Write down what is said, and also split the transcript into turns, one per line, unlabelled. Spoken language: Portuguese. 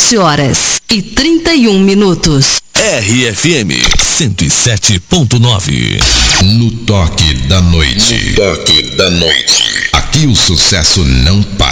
7h31.
RFM 107.9.
No toque da noite. Aqui o sucesso não para.